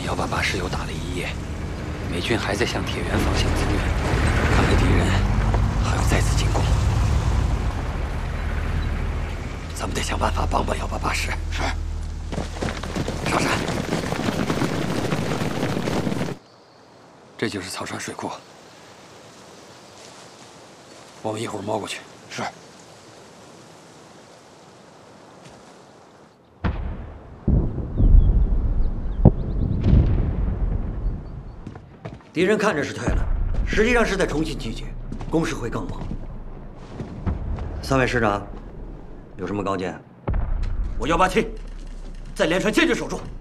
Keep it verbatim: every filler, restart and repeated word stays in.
幺八八师又打了一夜，美军还在向铁原方向增援，看来敌人还要再次进攻。咱们得想办法帮帮幺八八师。是。上山。这就是草川水库，我们一会儿摸过去。是。 敌人看着是退了，实际上是在重新集结，攻势会更猛。三位师长，有什么高见？ 我幺八七在连川坚决守住，